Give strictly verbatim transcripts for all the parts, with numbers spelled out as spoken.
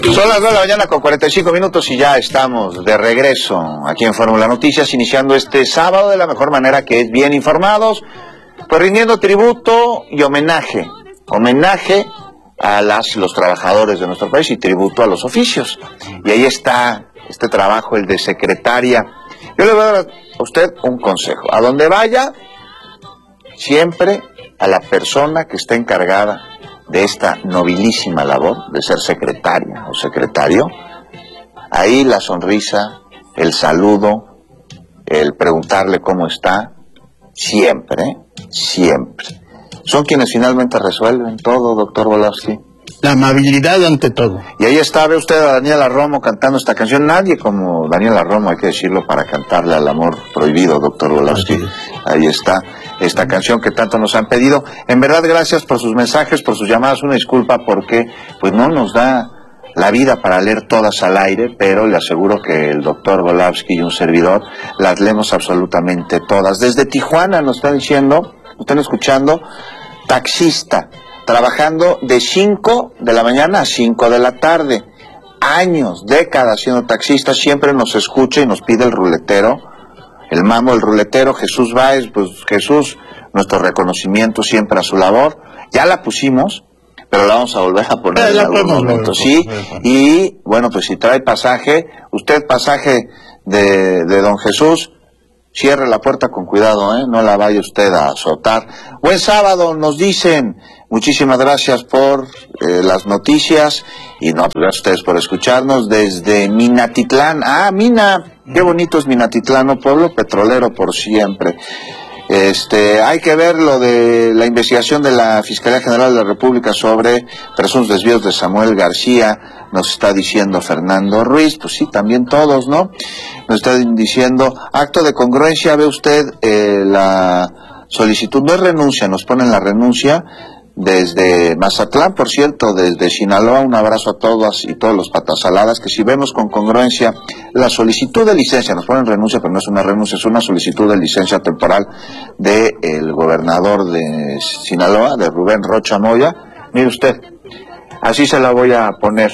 Son las nueve de la mañana con cuarenta y cinco minutos y ya estamos de regreso aquí en Fórmula Noticias, iniciando este sábado de la mejor manera, que es bien informados, pues rindiendo tributo y homenaje, homenaje a las los trabajadores de nuestro país y tributo a los oficios. Y ahí está este trabajo, el de secretaria. Yo le voy a dar a usted un consejo: a donde vaya, siempre a la persona que está encargada de esta nobilísima labor de ser secretaria o secretario, ahí la sonrisa, el saludo, el preguntarle cómo está, siempre, siempre. Son quienes finalmente resuelven todo, doctor Volowski. La amabilidad ante todo. Y ahí está, ve usted a Daniela Romo cantando esta canción. Nadie como Daniela Romo, hay que decirlo, para cantarle al amor prohibido, doctor Volowski. Ahí está esta canción que tanto nos han pedido. En verdad, gracias por sus mensajes, por sus llamadas. Una disculpa porque pues no nos da la vida para leer todas al aire, pero le aseguro que el doctor Volowski y un servidor las leemos absolutamente todas. Desde Tijuana nos están diciendo, nos están escuchando, taxista, trabajando de cinco de la mañana a cinco de la tarde. Años, décadas siendo taxista, siempre nos escucha y nos pide el ruletero. El mamo, el ruletero, Jesús Báez. Pues Jesús, nuestro reconocimiento siempre a su labor. Ya la pusimos, pero la vamos a volver a poner en algún momento, ¿sí? Y bueno, pues si trae pasaje, usted pasaje de, de don Jesús, cierre la puerta con cuidado, ¿eh? No la vaya usted a azotar. Buen sábado, nos dicen. Muchísimas gracias por eh, las noticias y no, gracias a ustedes por escucharnos desde Minatitlán. Ah, Mina, qué bonito es Minatitlán, ¿no? Pueblo petrolero por siempre. Este, hay que ver lo de la investigación de la Fiscalía General de la República sobre presuntos desvíos de Samuel García, nos está diciendo Fernando Ruiz. Pues sí, también todos, ¿no? Nos está diciendo, acto de congruencia, ve usted eh, la solicitud, no es renuncia, nos ponen la renuncia desde Mazatlán, por cierto, desde Sinaloa. Un abrazo a todas y todos los patasaladas, que si vemos con congruencia la solicitud de licencia, nos ponen renuncia, pero no es una renuncia, es una solicitud de licencia temporal del gobernador de Sinaloa, de Rubén Rocha Moya. Mire usted, así se la voy a poner.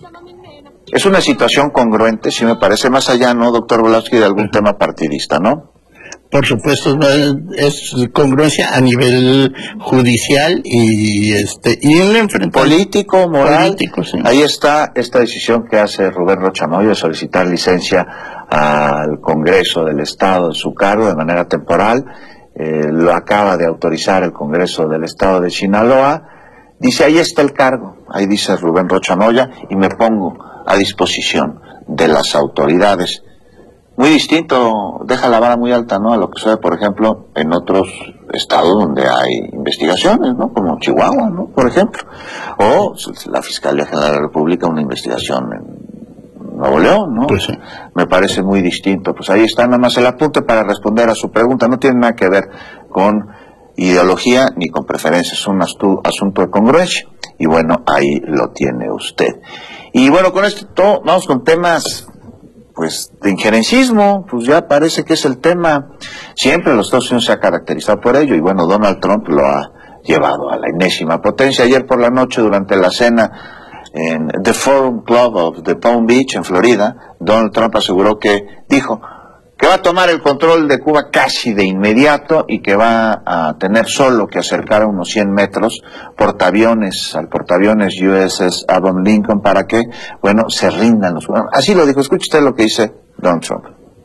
Es una situación congruente, si me parece, más allá, ¿no, doctor Volowski, de algún tema partidista, ¿no? Por supuesto, es congruencia a nivel judicial y este y en el enfrentamiento político, moral. Político, sí. Ahí está esta decisión que hace Rubén Rocha Moya de solicitar licencia al Congreso del Estado en su cargo de manera temporal. Eh, lo acaba de autorizar el Congreso del Estado de Sinaloa. Dice, ahí está el cargo, ahí dice Rubén Rocha Moya, y me pongo a disposición de las autoridades. Muy distinto, deja la vara muy alta, ¿no?, a lo que sucede, por ejemplo, en otros estados donde hay investigaciones, ¿no?, como Chihuahua, ¿no?, por ejemplo, o la Fiscalía General de la República, una investigación en Nuevo León, ¿no? Pues sí. Me parece muy distinto. Pues ahí está nada más el apunte para responder a su pregunta. No tiene nada que ver con ideología ni con preferencias, es un asunto de congruencia. Y bueno, ahí lo tiene usted. Y bueno, con esto vamos con temas pues de injerencismo. Pues ya parece que es el tema. Siempre los Estados Unidos se ha caracterizado por ello, y bueno, Donald Trump lo ha llevado a la enésima potencia. Ayer por la noche, durante la cena en The Forum Club of the Palm Beach, en Florida, Donald Trump aseguró que, dijo, que va a tomar el control de Cuba casi de inmediato y que va a tener solo que acercar a unos cien metros portaaviones, al portaaviones U S S Abraham Lincoln, para que, bueno, se rindan los cubanos. Así lo dijo. Escuche usted lo que dice Donald Trump.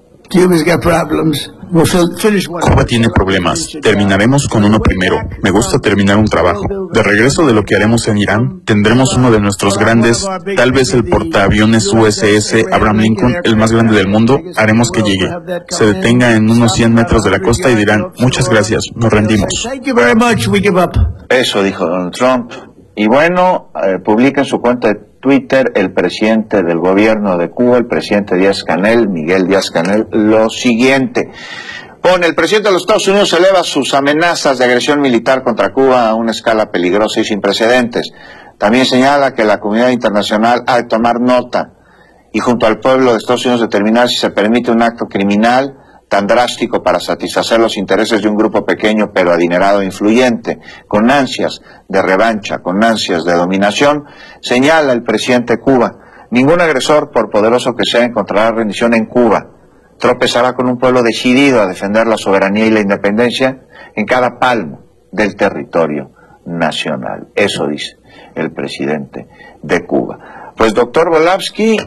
Cuba tiene problemas. Terminaremos con uno primero. Me gusta terminar un trabajo. De regreso de lo que haremos en Irán, tendremos uno de nuestros grandes, tal vez el portaaviones U S S Abraham Lincoln, el más grande del mundo. Haremos que llegue, se detenga en unos cien metros de la costa y dirán, muchas gracias, nos rendimos. Eso dijo Donald Trump. Y bueno, eh, publica en su cuenta de Twitter el presidente del gobierno de Cuba, el presidente Díaz-Canel, Miguel Díaz-Canel, lo siguiente. Pone, el presidente de los Estados Unidos eleva sus amenazas de agresión militar contra Cuba a una escala peligrosa y sin precedentes. También señala que la comunidad internacional ha de tomar nota y junto al pueblo de Estados Unidos determinar si se permite un acto criminal tan drástico para satisfacer los intereses de un grupo pequeño pero adinerado e influyente, con ansias de revancha, con ansias de dominación. Señala el presidente de Cuba, Ningún agresor, por poderoso que sea, encontrará rendición en Cuba. Tropezará con un pueblo decidido a defender la soberanía y la independencia en cada palmo del territorio nacional. Eso dice el presidente de Cuba. Pues, doctor Volavsky,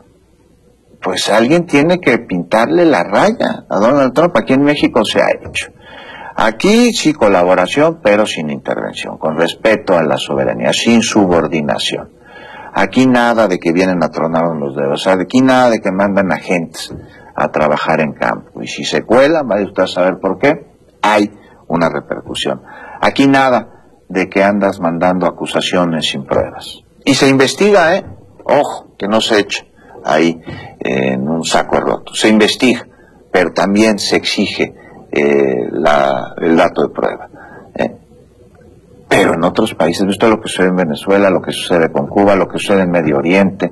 pues alguien tiene que pintarle la raya a Donald Trump. Aquí en México se ha hecho. Aquí sí colaboración, pero sin intervención, con respeto a la soberanía, sin subordinación. Aquí nada de que vienen a tronar los dedos, aquí nada de que mandan agentes a trabajar en campo. Y si se cuelan, vaya usted a saber por qué, hay una repercusión. Aquí nada de que andas mandando acusaciones sin pruebas. Y se investiga, ¿eh? Ojo, que no se eche ahí eh, en un saco roto. Se investiga, pero también se exige eh, la, el dato de prueba. ¿eh? Pero en otros países, ¿viste lo que sucede en Venezuela, lo que sucede con Cuba, lo que sucede en Medio Oriente?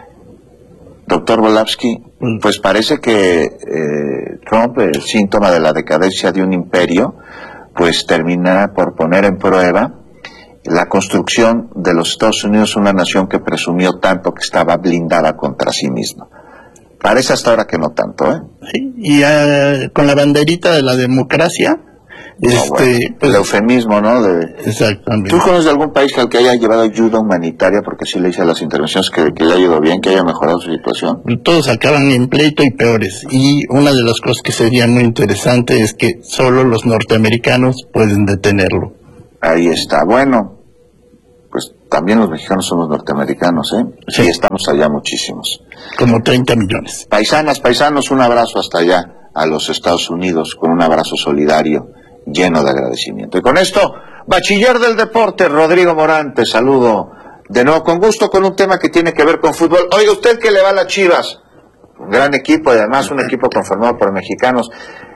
Doctor Volavsky, pues parece que eh, Trump, el síntoma de la decadencia de un imperio, pues termina por poner en prueba la construcción de los Estados Unidos, una nación que presumió tanto que estaba blindada contra sí misma. Parece hasta ahora que no tanto, ¿eh? Sí, y uh, con la banderita de la democracia, no, este, bueno, pues, el eufemismo, ¿no? De, exactamente. ¿Tú conoces algún país al que haya llevado ayuda humanitaria, porque sí le hice las intervenciones, que, que le ha ido bien, que haya mejorado su situación? Todos acaban en pleito y peores. Y una de las cosas que sería muy interesante es que solo los norteamericanos pueden detenerlo. Ahí está. Bueno, pues también los mexicanos somos norteamericanos, ¿eh? Sí, y estamos allá muchísimos. Como treinta millones. Paisanas, paisanos, un abrazo hasta allá a los Estados Unidos, con un abrazo solidario, lleno de agradecimiento. Y con esto, bachiller del deporte, Rodrigo Morán, te saludo de nuevo con gusto con un tema que tiene que ver con fútbol. Oiga, usted que le va a las Chivas, un gran equipo y además un equipo conformado por mexicanos.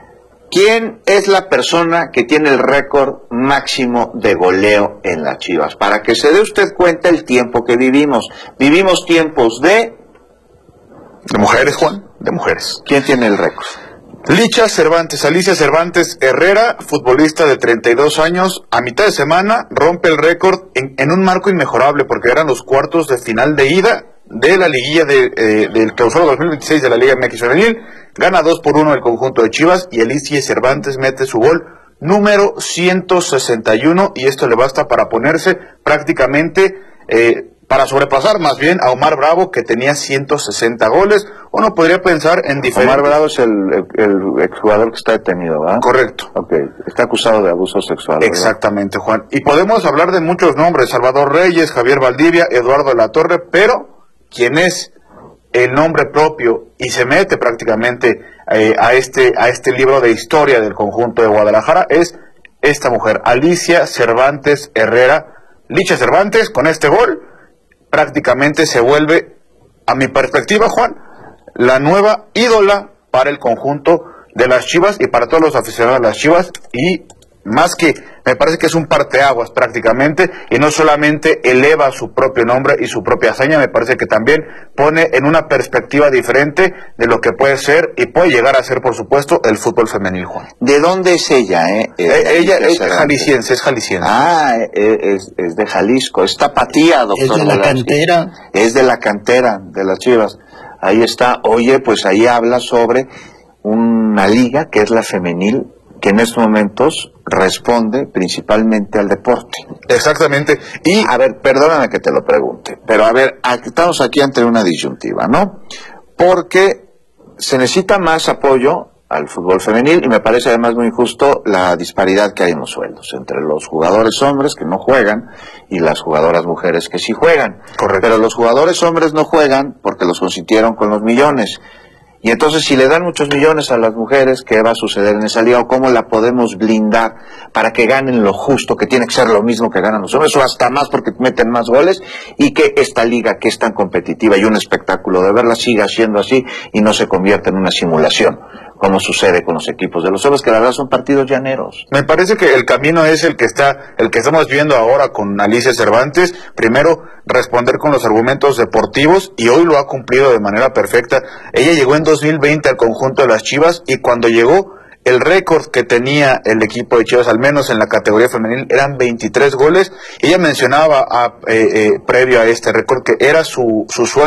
¿Quién es la persona que tiene el récord máximo de goleo en las Chivas? Para que se dé usted cuenta el tiempo que vivimos. Vivimos tiempos de... ¿De mujeres, Juan? De mujeres. ¿Quién tiene el récord? Licha Cervantes, Alicia Cervantes Herrera, futbolista de treinta y dos años, a mitad de semana rompe el récord en, en un marco inmejorable, porque eran los cuartos de final de ida de la liguilla de, eh, del clausura dos mil veintiséis de la Liga M X Femenil. Gana dos por uno el conjunto de Chivas y Alicia Cervantes mete su gol número ciento sesenta y uno, y esto le basta para ponerse prácticamente, eh, para sobrepasar más bien a Omar Bravo, que tenía ciento sesenta goles. Uno podría pensar en diferentes... Omar Bravo es el, el, el exjugador que está detenido, ¿verdad? Correcto. Ok, está acusado de abuso sexual, ¿verdad? Exactamente, Juan. Y podemos hablar de muchos nombres: Salvador Reyes, Javier Valdivia, Eduardo de la Torre, pero ¿quién es el nombre propio y se mete prácticamente eh, a este a este libro de historia del conjunto de Guadalajara? Es esta mujer, Alicia Cervantes Herrera. Licha Cervantes, con este gol prácticamente se vuelve, a mi perspectiva, Juan, la nueva ídola para el conjunto de las Chivas y para todos los aficionados de las Chivas. Y más que, me parece que es un parteaguas prácticamente, y no solamente eleva su propio nombre y su propia hazaña, me parece que también pone en una perspectiva diferente de lo que puede ser y puede llegar a ser, por supuesto, el fútbol femenil, Juan. ¿De dónde es ella, eh? eh ella es jalisciense, es jalisciense. Ah, es, es de Jalisco, es tapatía, doctor. Es de la Volavsky. cantera. Es de la cantera de las Chivas. Ahí está. Oye, pues ahí habla sobre una liga que es la femenil, que en estos momentos responde principalmente al deporte. Exactamente. Y, a ver, perdóname que te lo pregunte, pero a ver, estamos aquí ante una disyuntiva, ¿no? Porque se necesita más apoyo al fútbol femenil y me parece además muy injusto la disparidad que hay en los sueldos entre los jugadores hombres que no juegan y las jugadoras mujeres que sí juegan. Correcto. Pero los jugadores hombres no juegan porque los consintieron con los millones. Y entonces, si le dan muchos millones a las mujeres, ¿qué va a suceder en esa liga? ¿O cómo la podemos blindar para que ganen lo justo, que tiene que ser lo mismo que ganan los hombres, o hasta más porque meten más goles, y que esta liga, que es tan competitiva y un espectáculo de verla, siga siendo así y no se convierta en una simulación, como sucede con los equipos de los hombres, que la verdad son partidos llaneros? Me parece que el camino es el que está, el que estamos viendo ahora con Alicia Cervantes. Primero, responder con los argumentos deportivos, y hoy lo ha cumplido de manera perfecta. Ella llegó en dos mil veinte al conjunto de las Chivas, y cuando llegó, el récord que tenía el equipo de Chivas, al menos en la categoría femenil, eran veintitrés goles. Ella mencionaba a, eh, eh, previo a este récord que era su, su sueño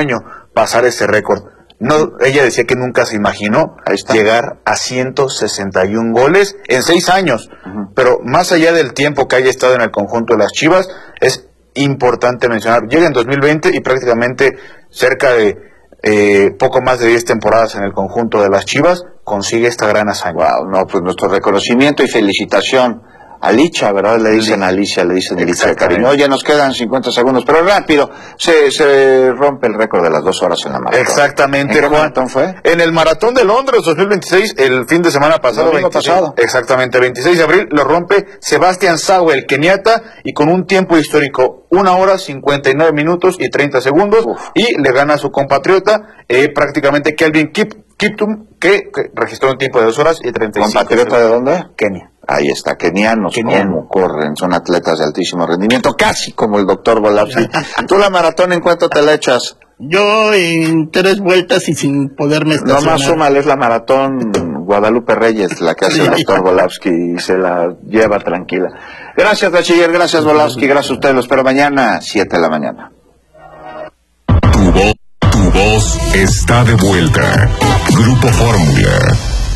pasar ese récord. No, ella decía que nunca se imaginó llegar a ciento sesenta y un goles en seis años. Uh-huh. Pero más allá del tiempo que haya estado en el conjunto de las Chivas, es importante mencionar, llega en dos mil veinte y prácticamente cerca de eh, poco más de diez temporadas en el conjunto de las Chivas, consigue esta gran hazaña. Wow, no, pues nuestro reconocimiento y felicitación. Alicia, ¿verdad? Le dicen Alicia, le dicen Alicia de cariño. Oye, nos quedan cincuenta segundos, pero rápido, se, se rompe el récord de las dos horas en la maratón. Exactamente, ¿en qué maratón fue? En el Maratón de Londres dos mil veintiséis, el fin de semana pasado. El veintiséis, pasado. Exactamente, veintiséis de abril, lo rompe Sebastián Sawe, el keniata, y con un tiempo histórico, una hora, cincuenta y nueve minutos y treinta segundos, Uf. y le gana a su compatriota, eh, prácticamente Kelvin Kip, Kiptum, que, que registró un tiempo de dos horas y treinta y cinco. ¿Compatriota de dónde? Kenia. Ahí está, kenianos, Keniano. Cómo corren, son atletas de altísimo rendimiento, casi como el doctor Volapsky. ¿Tú la maratón en cuánto te la echas? Yo en tres vueltas y sin poderme estacionar. No más súmale, es la maratón Guadalupe Reyes la que hace sí. el doctor Volapsky y se la lleva tranquila. Gracias, bachiller, gracias Volapsky, gracias a ustedes, lo espero mañana, siete de la mañana. Tu voz, tu voz está de vuelta. Grupo Fórmula.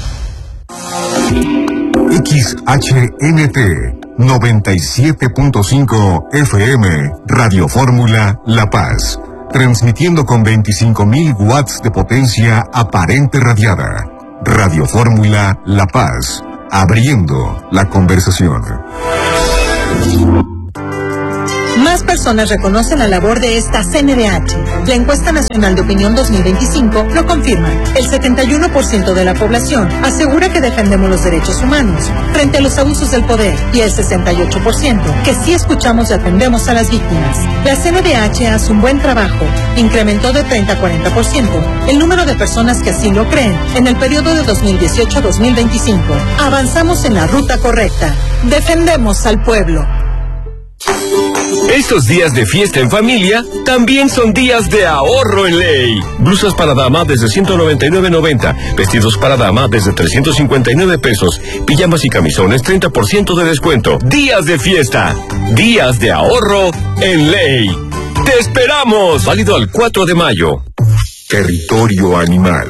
X H N T noventa y siete punto cinco F M, Radio Fórmula La Paz, transmitiendo con veinticinco mil watts de potencia aparente radiada. Radio Fórmula La Paz, abriendo la conversación. Más personas reconocen la labor de esta C N D H. La encuesta nacional de opinión dos mil veinticinco lo confirma. El setenta y uno por ciento de la población asegura que defendemos los derechos humanos frente a los abusos del poder y el sesenta y ocho por ciento que sí escuchamos y atendemos a las víctimas. La C N D H hace un buen trabajo. Incrementó de treinta a cuarenta por ciento el número de personas que así lo creen en el periodo de dos mil dieciocho a dos mil veinticinco. Avanzamos en la ruta correcta. Defendemos al pueblo. Estos días de fiesta en familia también son días de ahorro en ley. Blusas para dama desde ciento noventa y nueve noventa, vestidos para dama desde trescientos cincuenta y nueve pesos, pijamas y camisones treinta por ciento de descuento. Días de fiesta, días de ahorro en ley. ¡Te esperamos! Válido al cuatro de mayo. Territorio animal.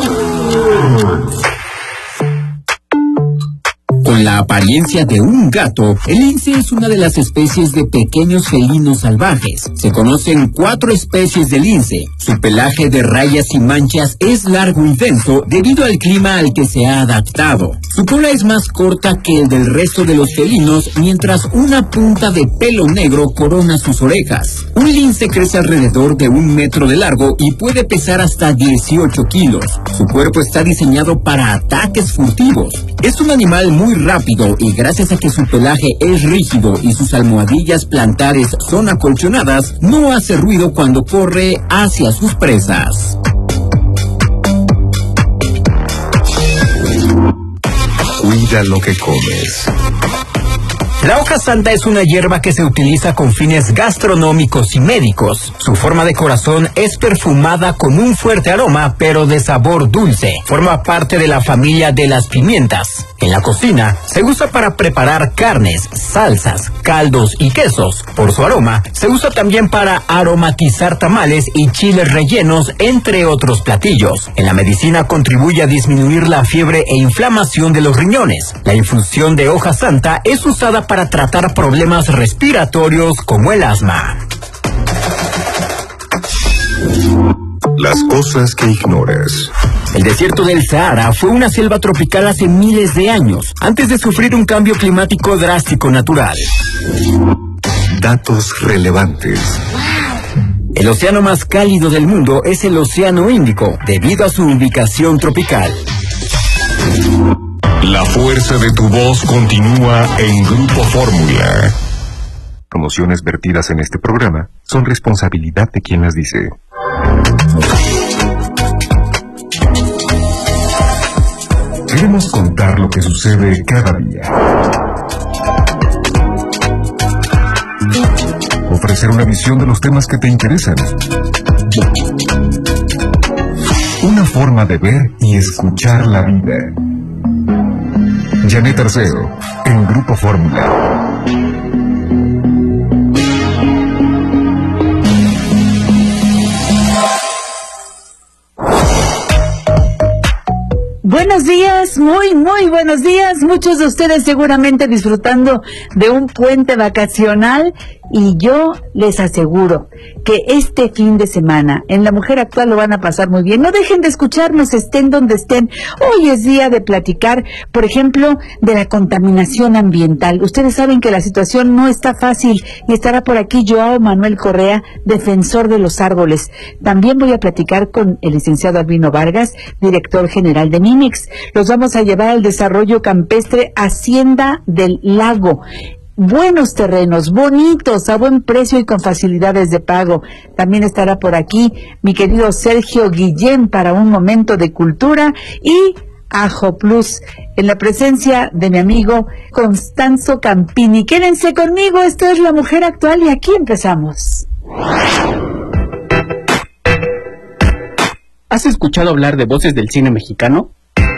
Con la apariencia de un gato, el lince es una de las especies de pequeños felinos salvajes. Se conocen cuatro especies de lince. Su pelaje de rayas y manchas es largo y denso debido al clima al que se ha adaptado. Su cola es más corta que el del resto de los felinos, mientras una punta de pelo negro corona sus orejas. Un lince crece alrededor de un metro de largo y puede pesar hasta dieciocho kilos. Su cuerpo está diseñado para ataques furtivos. Es un animal muy rápido y gracias a que su pelaje es rígido y sus almohadillas plantares son acolchonadas, no hace ruido cuando corre hacia sus presas. Cuida lo que comes. La hoja santa es una hierba que se utiliza con fines gastronómicos y médicos. Su forma de corazón es perfumada con un fuerte aroma, pero de sabor dulce. Forma parte de la familia de las pimientas. En la cocina, se usa para preparar carnes, salsas, caldos y quesos. Por su aroma, se usa también para aromatizar tamales y chiles rellenos, entre otros platillos. En la medicina contribuye a disminuir la fiebre e inflamación de los riñones. La infusión de hoja santa es usada para tratar problemas respiratorios como el asma. Las cosas que ignoras. El desierto del Sahara fue una selva tropical hace miles de años, antes de sufrir un cambio climático drástico natural. Datos relevantes. El océano más cálido del mundo es el Océano Índico, debido a su ubicación tropical. La fuerza de tu voz continúa en Grupo Fórmula. Promociones vertidas en este programa son responsabilidad de quien las dice. Queremos contar lo que sucede cada día. Ofrecer una visión de los temas que te interesan. Una forma de ver y escuchar la vida. Janet Arceo, en Grupo Fórmula. Buenos días, muy, muy buenos días. Muchos de ustedes seguramente disfrutando de un puente vacacional y yo les aseguro que este fin de semana en La Mujer Actual lo van a pasar muy bien. No dejen de escucharnos, estén donde estén. Hoy es día de platicar, por ejemplo, de la contaminación ambiental. Ustedes saben que la situación no está fácil y estará por aquí Joao Manuel Correa, defensor de los árboles. También voy a platicar con el licenciado Albino Vargas, director general de MIMIX. Los vamos a llevar al desarrollo campestre Hacienda del Lago. Buenos terrenos, bonitos, a buen precio y con facilidades de pago. También estará por aquí mi querido Sergio Guillén para un momento de cultura y Ajo Plus, en la presencia de mi amigo Constanzo Campini. Quédense conmigo, esto es La Mujer Actual y aquí empezamos. ¿Has escuchado hablar de Voces del Cine Mexicano?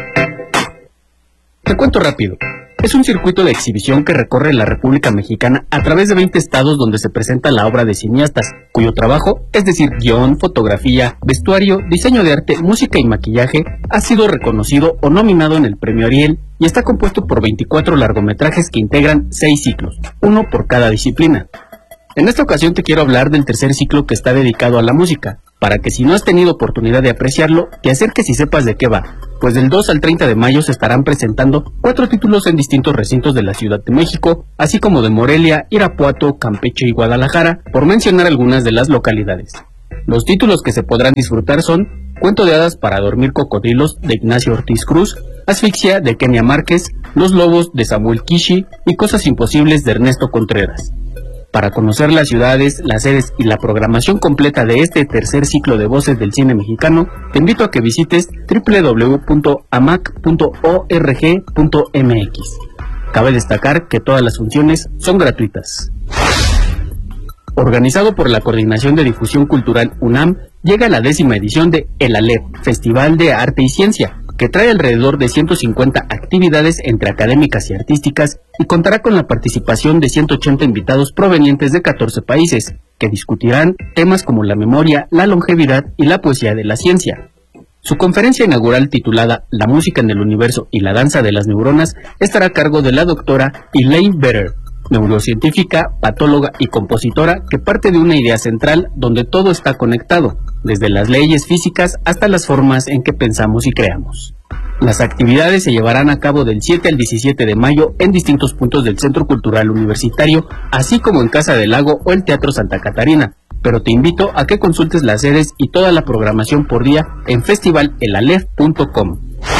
Te cuento rápido. Es un circuito de exhibición que recorre la República Mexicana a través de veinte estados donde se presenta la obra de cineastas, cuyo trabajo, es decir, guión, fotografía, vestuario, diseño de arte, música y maquillaje, ha sido reconocido o nominado en el Premio Ariel y está compuesto por veinticuatro largometrajes que integran seis ciclos, uno por cada disciplina. En esta ocasión te quiero hablar del tercer ciclo que está dedicado a la música, para que si no has tenido oportunidad de apreciarlo, te acerques y sepas de qué va, pues del dos al treinta de mayo se estarán presentando cuatro títulos en distintos recintos de la Ciudad de México, así como de Morelia, Irapuato, Campeche y Guadalajara, por mencionar algunas de las localidades. Los títulos que se podrán disfrutar son Cuento de hadas para dormir cocodrilos de Ignacio Ortiz Cruz, Asfixia de Kenia Márquez, Los lobos de Samuel Kishi y Cosas imposibles de Ernesto Contreras. Para conocer las ciudades, las sedes y la programación completa de este tercer ciclo de Voces del Cine Mexicano, te invito a que visites doble u doble u doble u punto a m a c punto org punto m x. Cabe destacar que todas las funciones son gratuitas. Organizado por la Coordinación de Difusión Cultural UNAM, llega la décima edición de El Alep, Festival de Arte y Ciencia, que trae alrededor de ciento cincuenta actividades entre académicas y artísticas y contará con la participación de ciento ochenta invitados provenientes de catorce países, que discutirán temas como la memoria, la longevidad y la poesía de la ciencia. Su conferencia inaugural titulada La música en el universo y la danza de las neuronas estará a cargo de la doctora Elaine Better, neurocientífica, patóloga y compositora que parte de una idea central donde todo está conectado, desde las leyes físicas hasta las formas en que pensamos y creamos. Las actividades se llevarán a cabo del siete al diecisiete de mayo en distintos puntos del Centro Cultural Universitario, así como en Casa del Lago o el Teatro Santa Catarina, pero te invito a que consultes las sedes y toda la programación por día en festival el alef punto com.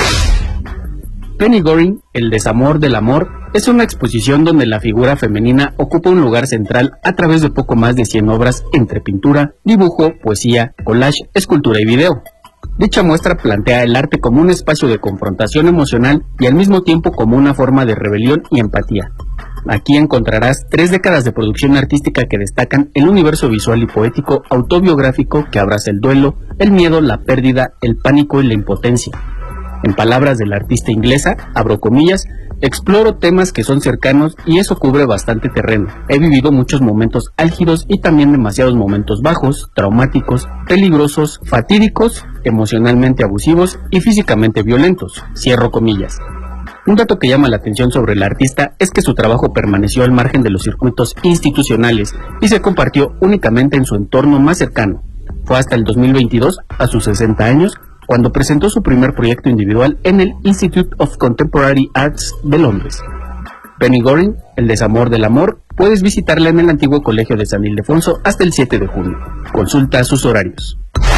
Penny Goring, El desamor del amor, es una exposición donde la figura femenina ocupa un lugar central a través de poco más de cien obras entre pintura, dibujo, poesía, collage, escultura y video. Dicha muestra plantea el arte como un espacio de confrontación emocional y al mismo tiempo como una forma de rebelión y empatía. Aquí encontrarás tres décadas de producción artística que destacan el universo visual y poético autobiográfico que abraza el duelo, el miedo, la pérdida, el pánico y la impotencia. En palabras de la artista inglesa, abro comillas, exploro temas que son cercanos y eso cubre bastante terreno. He vivido muchos momentos álgidos y también demasiados momentos bajos, traumáticos, peligrosos, fatídicos, emocionalmente abusivos y físicamente violentos. Cierro comillas. Un dato que llama la atención sobre el artista es que su trabajo permaneció al margen de los circuitos institucionales y se compartió únicamente en su entorno más cercano. Fue hasta el dos mil veintidós, a sus sesenta años, cuando presentó su primer proyecto individual en el Institute of Contemporary Arts de Londres. Penny Goring, El desamor del amor, puedes visitarla en el antiguo Colegio de San Ildefonso hasta el siete de junio. Consulta sus horarios.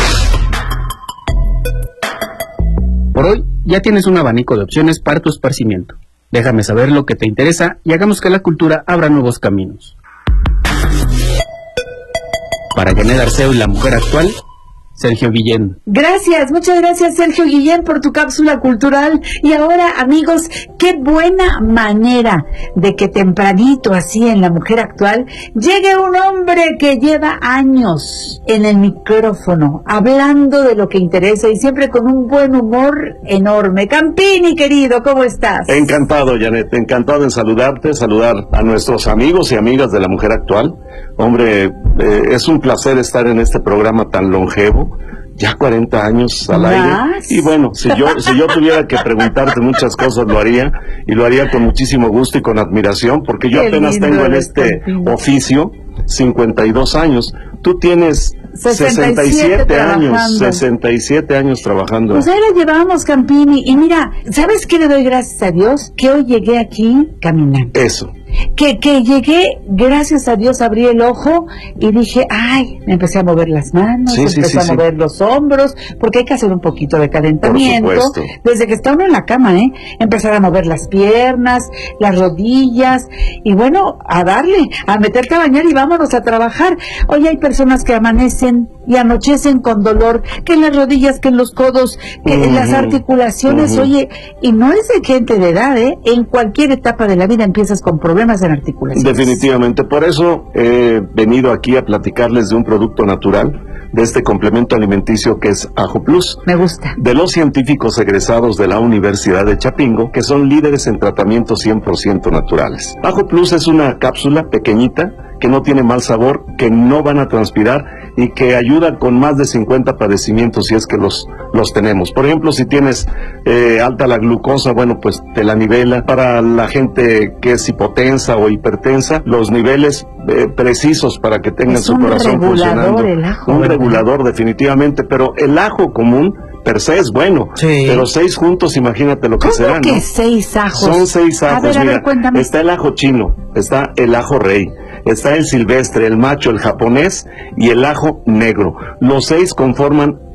Por hoy, ya tienes un abanico de opciones para tu esparcimiento. Déjame saber lo que te interesa y hagamos que la cultura abra nuevos caminos. Para Janet Arceo y La Mujer Actual, Sergio Guillén. Gracias, muchas gracias Sergio Guillén por tu cápsula cultural. Y ahora, amigos, qué buena manera de que tempranito, así en La Mujer Actual, llegue un hombre que lleva años en el micrófono, hablando de lo que interesa y siempre con un buen humor enorme. Campini, querido, ¿cómo estás? Encantado, Janet, encantado en saludarte, saludar a nuestros amigos y amigas de La Mujer Actual. Hombre, eh, es un placer estar en este programa tan longevo ya cuarenta años al aire. Y bueno, si yo si yo tuviera que preguntarte muchas cosas, lo haría, y lo haría con muchísimo gusto y con admiración, porque yo Qué apenas lindo tengo en eres, este Campino. oficio cincuenta y dos años. Tú tienes sesenta y siete sesenta y siete años, trabajando. sesenta y siete años trabajando. Pues ahí la llevábamos, Campini. Y mira, ¿sabes qué le doy gracias a Dios? Que hoy llegué aquí caminando. Eso. Que, que llegué, gracias a Dios, abrí el ojo y dije, ay, me empecé a mover las manos, Sí, sí, empecé sí, a sí. mover los hombros, porque hay que hacer un poquito de calentamiento. Por supuesto. Desde que está uno en la cama, ¿eh? Empezar a mover las piernas, las rodillas, y bueno, a darle, a meterte a bañar y vámonos a trabajar. Hoy hay personas que amanecen y anochecen con dolor, que en las rodillas, que en los codos, que en las Ujú, articulaciones, ujú. oye, y no es de gente de edad, ¿eh? En cualquier etapa de la vida empiezas con problemas en articulaciones. Definitivamente, por eso he venido aquí a platicarles de un producto natural, de este complemento alimenticio que es Ajo Plus. Me gusta. De los científicos egresados de la Universidad de Chapingo, que son líderes en tratamientos cien por ciento naturales. Ajo Plus es una cápsula pequeñita, que no tiene mal sabor, que no van a transpirar y que ayuda con más de cincuenta padecimientos si es que los, los tenemos. Por ejemplo, si tienes eh, alta la glucosa, bueno, pues te la nivela. Para la gente que es hipotensa o hipertensa, los niveles eh, precisos para que tengan Es su un corazón regulador funcionando. el ajo, un ¿verdad? regulador definitivamente, pero el ajo común per se es bueno, Sí. pero seis juntos, imagínate lo que ¿Cómo será, que ¿no? seis ajos? Son seis ajos, A ver, a mira, ver, cuéntame. está el ajo chino, está el ajo rey, está el silvestre, el macho, el japonés y el ajo negro. Los seis conforman